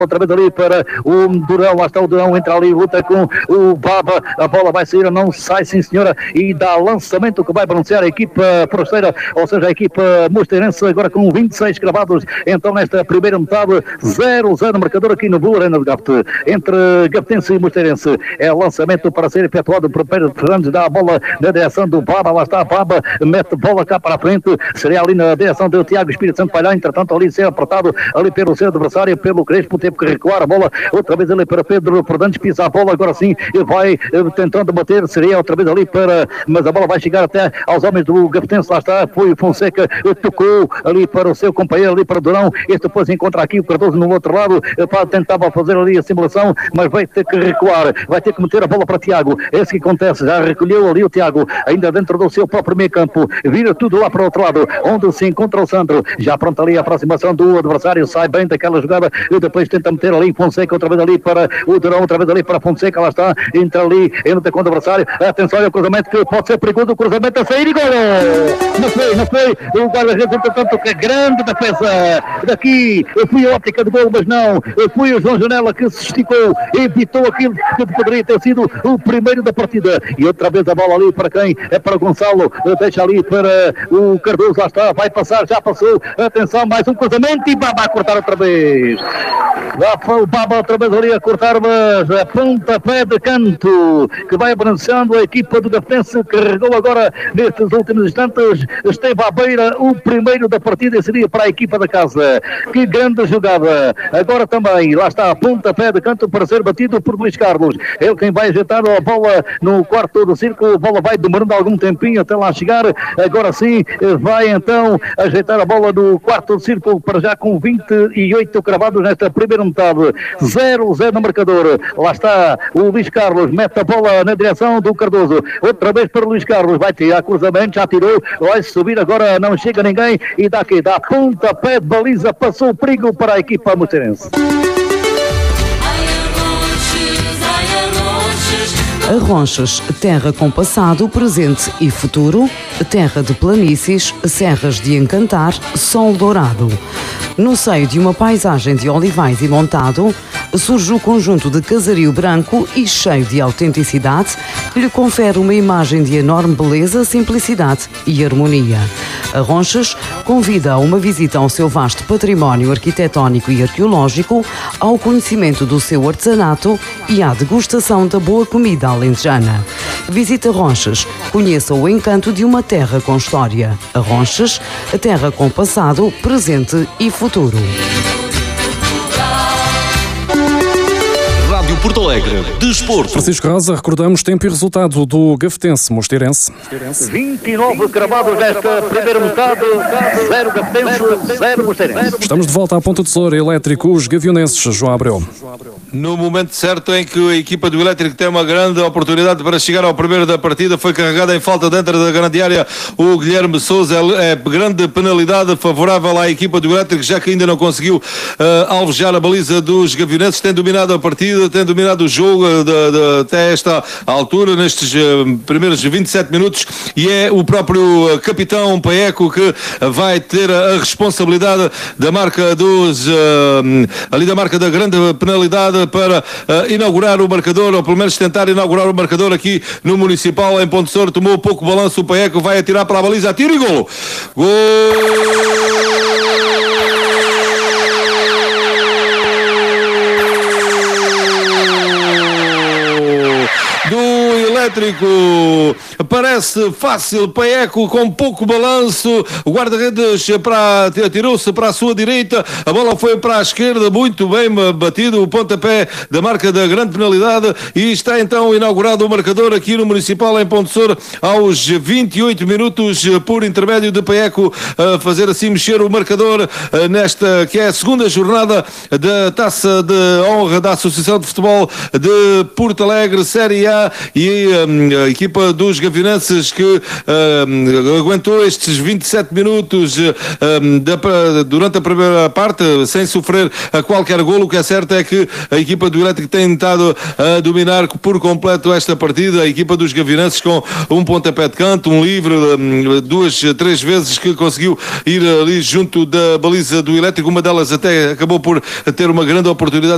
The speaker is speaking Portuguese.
outra vez ali para o Durão, lá está o Durão, entra ali, luta com o Baba, a bola vai sair, não sai, sim senhora, e dá lançamento que vai pronunciar a equipa forasteira, ou seja, a equipa mosteirense, agora com 26 cravados, então nesta primeira metade, 0-0 marcador aqui no Blue Arena de Gafte, entre Gaftense e Mosteirense, é lançamento para ser efetuado por Pedro Fernandes, dá a bola na direção do Baba, lá está a Baba, mete a bola cá para a frente, seria ali na direção do Tiago Espírito Santo, vai lá, entretanto ali ser apertado, ali pelo seu adversário, pelo Crespo, teve que recuar a bola, outra vez ali para Pedro Fernandes, pisa a bola, agora sim, vai tentando bater, seria outra vez ali para, mas a bola vai chegar até aos homens do Gaftense, lá está, foi o Fonseca, tocou ali para o seu companheiro, ali para o Durão, este depois encontra aqui o Cardoso no outro lado, tentava fazer ali a simulação, mas vai ter que recuar, vai ter que meter a bola para Tiago, é isso que acontece, já recolheu ali o Tiago, ainda dentro do seu próprio meio campo, vira tudo lá para o outro lado, onde se encontra o Sandro, já pronto ali a aproximação do adversário, sai bem daquela jogada, e depois tenta meter ali Fonseca, outra vez ali para o Durão, outra vez ali para Fonseca, lá está, entra ali, entra com o adversário, atenção ao cruzamento, que pode ser perigoso, o cruzamento a sair e gol! Não foi, o guarda-redes, entretanto, que é grande defesa daqui, fui a óptica de gol, mas não, foi o João Janela que se esticou, evitou aquilo que poderia ter sido o primeiro da partida, e outra vez a bola ali para quem? É para o Gonçalo, deixa ali para o Cardoso, lá está, vai passar, já passou, atenção, mais um cruzamento e Baba a cortar outra vez. Lá foi o Baba outra vez ali a cortar, mas a pontapé de canto que vai abraçando a equipa do Gaftense, carregou agora nestes últimos instantes, esteve à beira o primeiro da partida e seria para a equipa da casa. Que grande jogada, agora também, lá está a pontapé de canto para ser batido por Luís Carlos, ele quem vai ajeitar a bola no quarto do círculo, a bola vai demorando algum tempinho até lá chegar, agora sim vai então ajeitar a bola no quarto do círculo, para já com 28 cravados nesta primeira metade, 0-0 no marcador, lá está o Luís Carlos, mete a bola na direção do Cardoso, outra vez para o Luís Carlos, vai tirar cruzamento, já tirou, vai subir agora, não chega ninguém, e dá aqui, dá pontapé de baliza, passou o perigo para a equipa mosteirense. Arronches, terra com passado, presente e futuro, terra de planícies, serras de encantar, sol dourado. No seio de uma paisagem de olivais e montado, surge o conjunto de casario branco e cheio de autenticidade, que lhe confere uma imagem de enorme beleza, simplicidade e harmonia. Arronches convida a uma visita ao seu vasto património arquitetónico e arqueológico, ao conhecimento do seu artesanato e à degustação da boa comida alentejana. Visite Arronches, conheça o encanto de uma terra com história. Arronches, a terra com passado, presente e futuro. Porto Alegre, Desporto. Francisco Rosa, recordamos tempo e resultado do Gaftense Mosteirense. 29 cravados nesta primeira metade, 0 Gaftense, 0 Mosteirense. Estamos de volta à Ponta Tesoura, Elétrico, os gavionenses, João Abreu. No momento certo em que a equipa do Elétrico tem uma grande oportunidade para chegar ao primeiro da partida, foi carregada em falta dentro da grande área o Guilherme Sousa, é grande penalidade favorável à equipa do Elétrico, já que ainda não conseguiu alvejar a baliza dos gavionenses, tem dominado a partida, tem dominado o jogo até esta altura, nestes primeiros 27 minutos, e é o próprio capitão Paeco que vai ter a responsabilidade da marca ali da marca da grande penalidade para inaugurar o marcador, ou pelo menos tentar inaugurar o marcador aqui no Municipal, em Ponte Tesoura. Tomou pouco balanço o Paeco, vai atirar para a baliza, tiro e golo! Gol! Elétrico, parece fácil, Paeco com pouco balanço, o guarda-redes atirou-se para a sua direita, a bola foi para a esquerda, muito bem batido o pontapé da marca da grande penalidade, e está então inaugurado o marcador aqui no Municipal em Ponte Tesoura aos 28 minutos por intermédio de Paeco, a fazer assim mexer o marcador nesta que é a segunda jornada da Taça de Honra da Associação de Futebol de Porto Alegre, Série A, e a equipa dos gavionenses que aguentou estes 27 minutos durante a primeira parte sem sofrer qualquer golo. O que é certo é que a equipa do Elétrico tem tentado dominar por completo esta partida, a equipa dos gavionenses com um pontapé de canto, um livre, 2, 3 vezes que conseguiu ir ali junto da baliza do Elétrico, uma delas até acabou por ter uma grande oportunidade